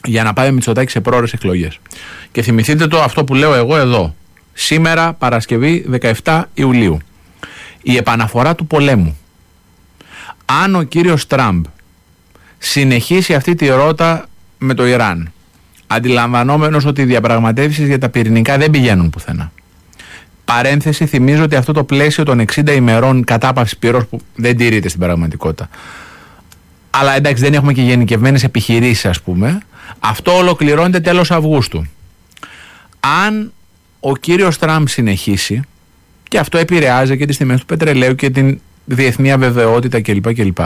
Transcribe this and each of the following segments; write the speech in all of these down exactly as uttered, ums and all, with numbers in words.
για να πάει ο Μητσοτάκης σε πρόορες εκλογές. Και θυμηθείτε το αυτό που λέω εγώ εδώ. Σήμερα, Παρασκευή δεκαεφτά Ιουλίου. Η επαναφορά του πολέμου. Αν ο κύριος Τραμπ συνεχίσει αυτή τη ρότα με το Ιράν, αντιλαμβανόμενος ότι οι διαπραγματεύσεις για τα πυρηνικά δεν πηγαίνουν πουθενά. Παρένθεση, θυμίζω ότι αυτό το πλαίσιο των εξήντα ημερών κατάπαυσης πυρός που δεν τηρείται στην πραγματικότητα. Αλλά εντάξει, δεν έχουμε και γενικευμένες επιχειρήσεις, ας πούμε. Αυτό ολοκληρώνεται τέλος Αυγούστου. Αν ο κύριος Τραμπ συνεχίσει, και αυτό επηρεάζει και τις τιμές του πετρελαίου και την διεθνή αβεβαιότητα κλπ. κλπ.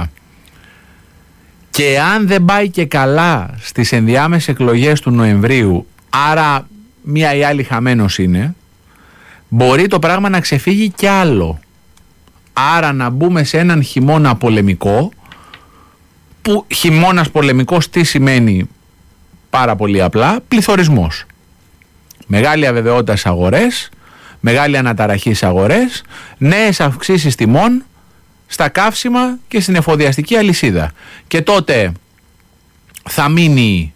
Και αν δεν πάει και καλά στις ενδιάμεσες εκλογές του Νοεμβρίου, άρα μία ή άλλη χαμένος είναι, μπορεί το πράγμα να ξεφύγει κι άλλο. Άρα να μπούμε σε έναν χειμώνα πολεμικό, που χειμώνας πολεμικός τι σημαίνει? Πάρα πολύ απλά, πληθωρισμός. Μεγάλη αβεβαιότητα στις αγορές, μεγάλη αναταραχή στις αγορές, νέες αυξήσεις τιμών στα καύσιμα και στην εφοδιαστική αλυσίδα. Και τότε θα μείνει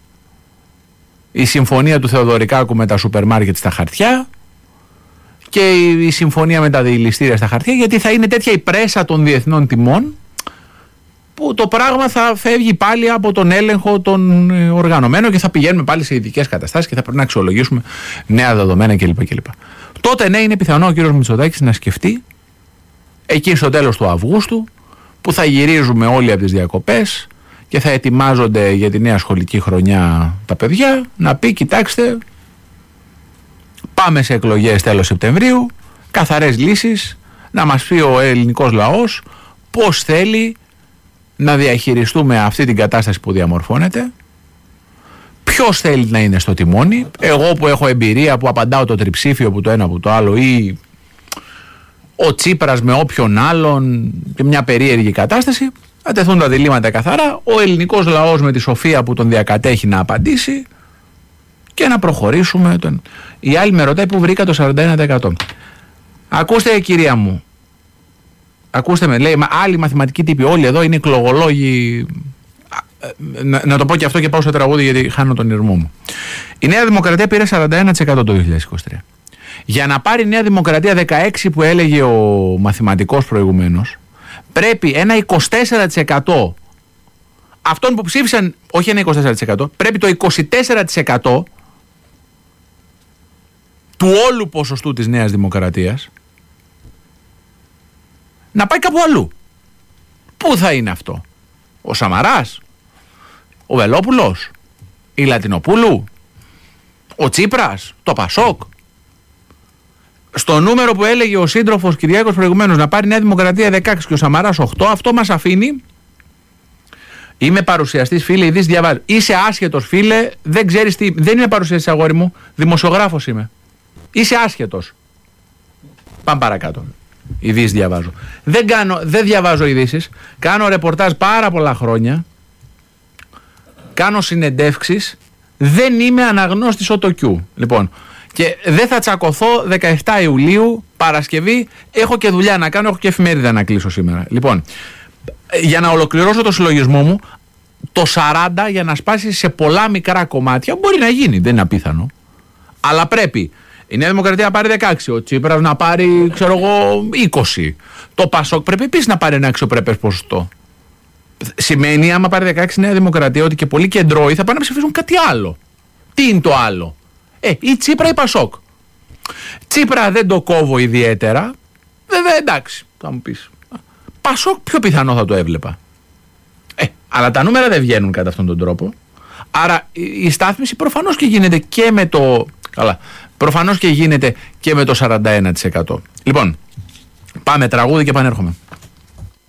η συμφωνία του Θεοδωρικάκου με τα σούπερ μάρκετ στα χαρτιά και η συμφωνία με τα διηληστήρια στα χαρτιά, γιατί θα είναι τέτοια η πρέσα των διεθνών τιμών που το πράγμα θα φεύγει πάλι από τον έλεγχο των οργανωμένων και θα πηγαίνουμε πάλι σε ειδικές καταστάσεις και θα πρέπει να αξιολογήσουμε νέα δεδομένα κλπ. κλπ. Τότε ναι, είναι πιθανό ο κύριος Μητσοτάκης να σκεφτεί εκεί στο τέλος του Αυγούστου, που θα γυρίζουμε όλοι από τις διακοπές και θα ετοιμάζονται για τη νέα σχολική χρονιά τα παιδιά, να πει κοιτάξτε, πάμε σε εκλογές τέλος Σεπτεμβρίου, καθαρές λύσεις, να μας πει ο ελληνικός λαός πώς θέλει να διαχειριστούμε αυτή την κατάσταση που διαμορφώνεται, ποιος θέλει να είναι στο τιμόνι. Εγώ που έχω εμπειρία, που απαντάω το τριψήφιο που το ένα που το άλλο, ή ο Τσίπρας με όποιον άλλον, και μια περίεργη κατάσταση, θα τεθούν τα διλήμματα καθαρά, ο ελληνικός λαός με τη σοφία που τον διακατέχει να απαντήσει και να προχωρήσουμε. Τον... Η άλλη με ρωτάει που βρήκα το σαράντα ένα τοις εκατό. Ακούστε κυρία μου, ακούστε με, λέει, μα άλλοι μαθηματικοί τύποι, όλοι εδώ είναι εκλογολόγοι. Να, να το πω και αυτό και πάω στο τραγούδι γιατί χάνω τον ηρμό μου. Η Νέα Δημοκρατία πήρε σαράντα ένα τοις εκατό το δύο χιλιάδες είκοσι τρία. Για να πάρει η Νέα Δημοκρατία δεκαέξι που έλεγε ο μαθηματικός προηγουμένως, πρέπει ένα είκοσι τέσσερα τοις εκατό αυτών που ψήφισαν, όχι ένα είκοσι τέσσερα τοις εκατό, πρέπει το είκοσι τέσσερα τοις εκατό του όλου ποσοστού της Νέας Δημοκρατίας να πάει κάπου αλλού. Πού θα είναι αυτό? Ο Σαμαράς, ο Βελόπουλος, η Λατινοπούλου, ο Τσίπρας, το Πασόκ? Στο νούμερο που έλεγε ο σύντροφος Κυριάκος προηγουμένως, να πάρει Νέα Δημοκρατία δεκαέξι και ο Σαμαράς οκτώ, αυτό μας αφήνει. Είμαι παρουσιαστής, φίλε, ειδήσεις διαβάζω. Είσαι άσχετος, φίλε, δεν ξέρεις τι. Δεν είμαι παρουσιαστής, αγόρι μου, δημοσιογράφος είμαι. Είσαι άσχετος. Πάμε παρακάτω. Ειδήσεις διαβάζω. Δεν, κάνω, δεν διαβάζω ειδήσεις. Κάνω ρεπορτάζ πάρα πολλά χρόνια. Κάνω συνεντεύξεις. Δεν είμαι αναγνώστης οτοκιού. Λοιπόν, και δεν θα τσακωθώ δεκαεφτά Ιουλίου, Παρασκευή. Έχω και δουλειά να κάνω, έχω και εφημερίδα να κλείσω σήμερα. Λοιπόν, για να ολοκληρώσω το συλλογισμό μου, το σαράντα για να σπάσει σε πολλά μικρά κομμάτια μπορεί να γίνει, δεν είναι απίθανο. Αλλά πρέπει η Νέα Δημοκρατία να πάρει δεκαέξι, ο Τσίπρας να πάρει, ξέρω εγώ, είκοσι. Το Πασόκ πρέπει επίσης να πάρει ένα αξιοπρεπές ποσοστό. Σημαίνει, άμα πάρει δεκαέξι η Νέα Δημοκρατία, ότι και πολλοί κεντρώοι θα πάνε να ψηφίσουν κάτι άλλο. Τι είναι το άλλο? Ε, ή Τσίπρα ή Πασόκ. Τσίπρα δεν το κόβω ιδιαίτερα. Βέβαια, εντάξει, θα μου πεις. Πασόκ πιο πιθανό θα το έβλεπα. Ε, αλλά τα νούμερα δεν βγαίνουν κατά αυτόν τον τρόπο. Άρα η στάθμιση προφανώς και γίνεται και με το. Καλά. Προφανώς και γίνεται και με το σαράντα ένα τοις εκατό. Λοιπόν, πάμε τραγούδι και επανέρχομαι.